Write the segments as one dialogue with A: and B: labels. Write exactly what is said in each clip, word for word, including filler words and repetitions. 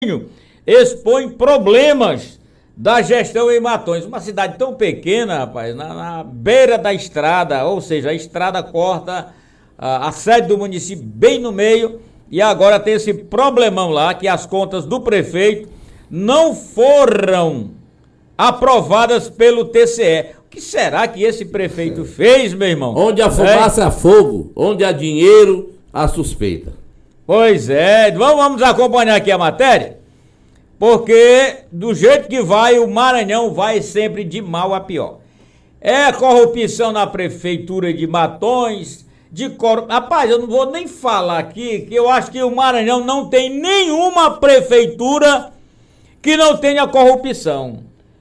A: expõe problemas da gestão em Matões. Uma cidade tão pequena, rapaz, na, na beira da estrada, ou seja, a estrada corta a, a sede do município bem no meio, e agora tem esse problemão lá, que as contas do prefeito não foram aprovadas pelo T C E. O que será que esse prefeito fez, meu irmão?
B: Onde a fumaça há fogo, onde há dinheiro, há suspeita.
A: Pois é, vamos, vamos acompanhar aqui a matéria, porque do jeito que vai, o Maranhão vai sempre de mal a pior. É corrupção na prefeitura de Matões, de cor... Rapaz, eu não vou nem falar aqui, que eu acho que o Maranhão não tem nenhuma prefeitura que não tenha corrupção.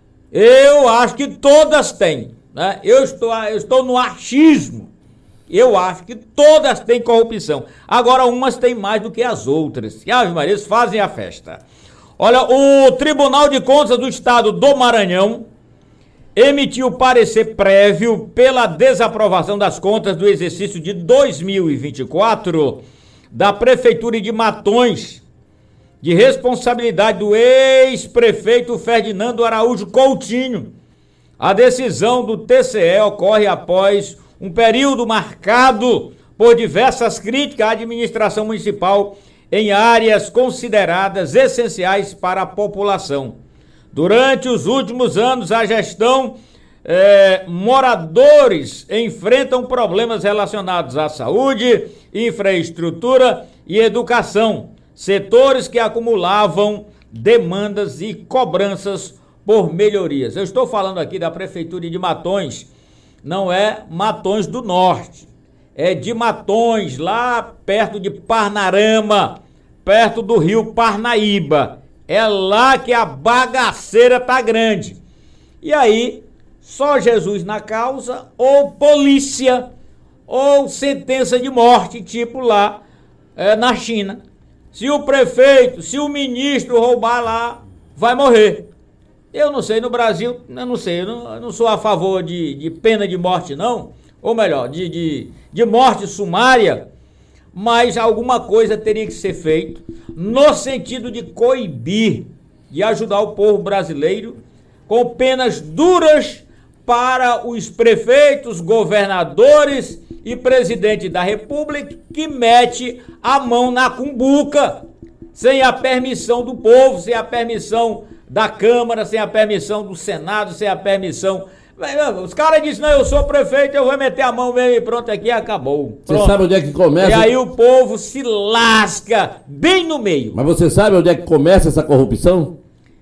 A: Eu acho que todas têm, né? Eu estou, eu estou no achismo. Eu acho que todas têm corrupção. Agora, umas têm mais do que as outras. E as Marias fazem a festa. Olha, o Tribunal de Contas do Estado do Maranhão emitiu parecer prévio pela desaprovação das contas do exercício de dois mil e vinte e quatro da Prefeitura de Matões, de responsabilidade do ex-prefeito Ferdinando Araújo Coutinho. A decisão do T C E ocorre após um período marcado por diversas críticas à administração municipal em áreas consideradas essenciais para a população. Durante os últimos anos, a gestão, eh, moradores enfrentam problemas relacionados à saúde, infraestrutura e educação, setores que acumulavam demandas e cobranças por melhorias. Eu estou falando aqui da Prefeitura de Matões, não é Matões do Norte, é de Matões, lá perto de Parnarama, perto do rio Parnaíba. É lá que a bagaceira tá grande. E aí, só Jesus na causa, ou polícia, ou sentença de morte, tipo lá é, na China. Se o prefeito, se o ministro roubar lá, vai morrer. Eu não sei, no Brasil, eu não sei, eu não, eu não sou a favor de, de pena de morte, não. Ou melhor, de, de, de morte sumária, mas alguma coisa teria que ser feito no sentido de coibir, de ajudar o povo brasileiro com penas duras para os prefeitos, governadores e presidente da República que mete a mão na cumbuca, sem a permissão do povo, sem a permissão da Câmara, sem a permissão do Senado, sem a permissão... Os caras dizem, não, eu sou prefeito, eu vou meter a mão mesmo e pronto, aqui acabou. Pronto.
B: Você sabe onde é que começa?
A: E aí o povo se lasca bem no meio.
B: Mas você sabe onde é que começa essa corrupção?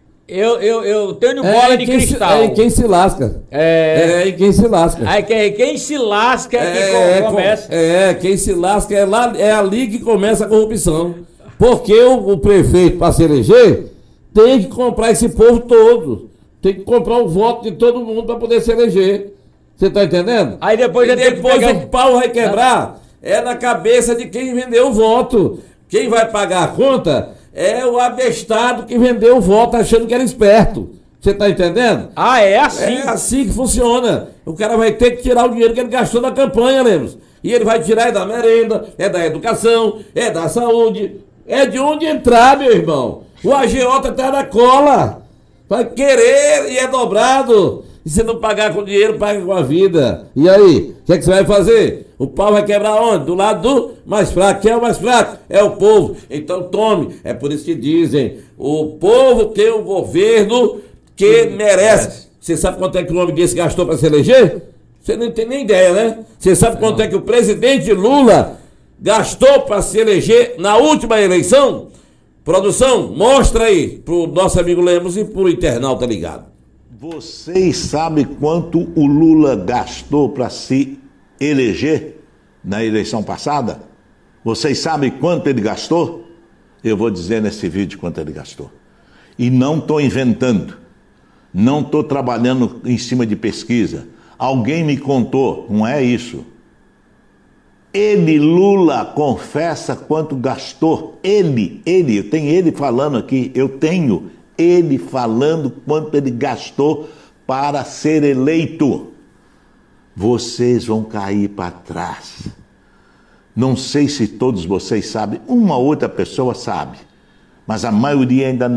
A: Eu, eu, eu tenho bola
B: é
A: de
B: quem
A: cristal.
B: Se, é em quem se lasca.
A: É,
B: é em quem se lasca.
A: É quem, quem se lasca é
B: é,
A: que começa.
B: É, quem se lasca é, lá, é ali que começa a corrupção. Porque o, o prefeito, para se eleger, tem que comprar esse povo todo. Tem que comprar o voto de todo mundo para poder se eleger. Você tá entendendo?
A: Aí depois,
B: e depois pegar... o pau vai quebrar. É na cabeça de quem vendeu o voto. Quem vai pagar a conta é o abestado que vendeu o voto achando que era esperto. Você tá entendendo?
A: Ah, é assim?
B: É assim que funciona. O cara vai ter que tirar o dinheiro que ele gastou na campanha, Lemos. E ele vai tirar é da merenda, é da educação, é da saúde. É de onde entrar, meu irmão. O agiota tá na cola. Vai querer e é dobrado. E se não pagar com dinheiro, paga com a vida. E aí, o que, é que você vai fazer? O pau vai quebrar onde? Do lado do mais fraco. Quem é o mais fraco? É o povo. Então tome. É por isso que dizem, o povo tem um governo que merece. Você sabe quanto é que o homem desse gastou para se eleger? Você não tem nem ideia, né? Você sabe quanto é que o presidente Lula gastou para se eleger na última eleição? Produção, mostra aí pro nosso amigo Lemos e pro internauta ligado.
C: Vocês sabem quanto o Lula gastou para se eleger na eleição passada? Vocês sabem quanto ele gastou? Eu vou dizer nesse vídeo quanto ele gastou. E não estou inventando, não estou trabalhando em cima de pesquisa. Alguém me contou, não é isso. Ele, Lula, confessa quanto gastou. Ele, ele, eu tenho ele falando aqui, eu tenho ele falando quanto ele gastou para ser eleito. Vocês vão cair para trás. Não sei se todos vocês sabem, uma outra pessoa sabe, mas a maioria ainda